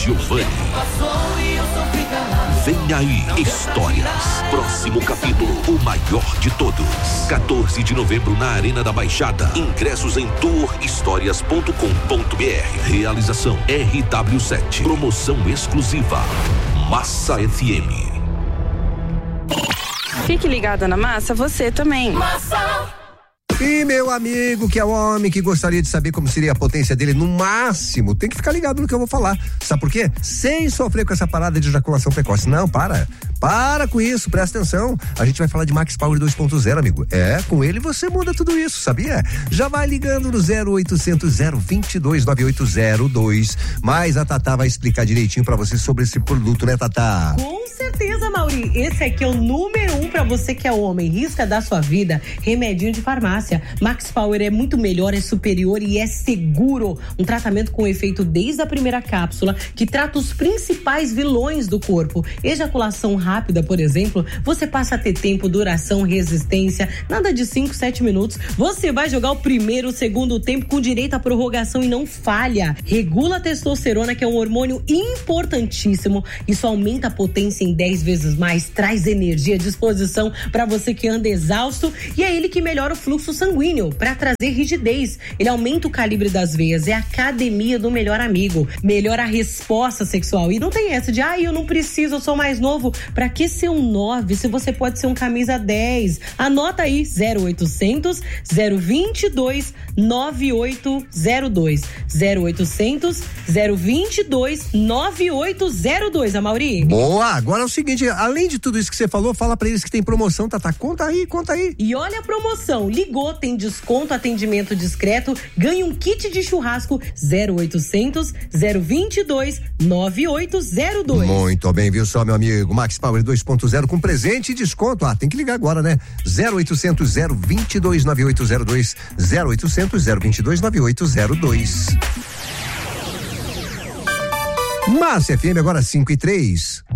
Giovanni. Vem aí, Histórias. Próximo capítulo, o maior de todos. 14 de novembro na Arena da Baixada. Ingressos em tourhistorias.com.br. Realização RW7. Promoção exclusiva Massa FM. Fique ligado na Massa, você também. Massa! E meu amigo que é homem, que gostaria de saber como seria a potência dele no máximo, tem que ficar ligado no que eu vou falar. Sabe por quê? Sem sofrer com essa parada de ejaculação precoce. Não, para com isso, presta atenção. A gente vai falar de Max Power 2.0, amigo. Com ele você muda tudo isso, sabia? Já vai ligando no 0800 022 9802. Mas a Tatá vai explicar direitinho pra você sobre esse produto, né, Tatá? Com certeza, Mauri. Esse aqui é o número 1 pra você que é homem. Risca da sua vida, remedinho de farmácia. Max Power é muito melhor, é superior e é seguro. Um tratamento com efeito desde a primeira cápsula, que trata os principais vilões do corpo. Ejaculação rápida, por exemplo, você passa a ter tempo, duração, resistência, nada de 5, 7 minutos. Você vai jogar o primeiro, o segundo tempo com direito à prorrogação e não falha. Regula a testosterona, que é um hormônio importantíssimo. Isso aumenta a potência em 10 vezes mais, traz energia, disposição para você que anda exausto, e é ele que melhora o fluxo sanguíneo para trazer rigidez. Ele aumenta o calibre das veias, é a academia do melhor amigo, melhora a resposta sexual. E não tem essa de, eu não preciso, eu sou mais novo. Pra que ser um 9 se você pode ser um camisa 10? Anota aí, 0800 022 9802. 0800 022 9802, Amaury. Boa, agora é o seguinte, além de tudo isso que você falou, fala pra eles que tem promoção, Tatá, conta aí. E olha a promoção, ligou, tem desconto, atendimento discreto, ganha um kit de churrasco, 0800 022 9802. Muito bem, viu só, meu amigo? Max Power 2.0 com presente e desconto. Tem que ligar agora, né? 0800 022 9802. 0800 022 9802. Massa FM, agora 5:03.